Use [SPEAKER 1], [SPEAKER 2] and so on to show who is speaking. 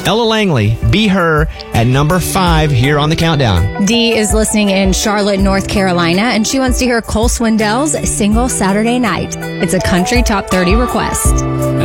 [SPEAKER 1] Ella Langley, Be Her, at number 5 here on the countdown.
[SPEAKER 2] Dee is listening in Charlotte, North Carolina, and she wants to hear Cole Swindell's Single Saturday Night. It's a country top 30 request.